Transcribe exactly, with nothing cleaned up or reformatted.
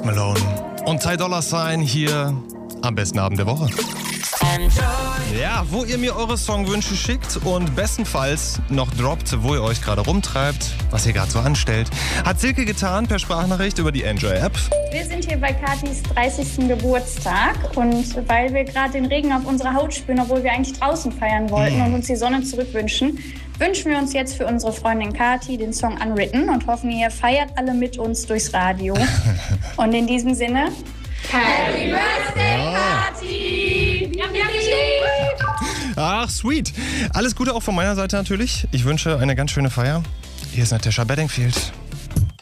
Post Malone und Ty Dolla Sign hier am besten Abend der Woche. Ja, wo ihr mir eure Songwünsche schickt und bestenfalls noch droppt, wo ihr euch gerade rumtreibt, was ihr gerade so anstellt, hat Silke getan per Sprachnachricht über die Enjoy-App. Wir sind hier bei Katis dreißigsten Geburtstag und weil wir gerade den Regen auf unserer Haut spüren, obwohl wir eigentlich draußen feiern wollten und uns die Sonne zurückwünschen, wünschen wir uns jetzt für unsere Freundin Kati den Song Unwritten und hoffen, ihr feiert alle mit uns durchs Radio. Und in diesem Sinne, Happy Birthday, Kati! Wir haben dich lieb! Ach, sweet. Alles Gute auch von meiner Seite natürlich. Ich wünsche eine ganz schöne Feier. Hier ist Natasha Bedingfield.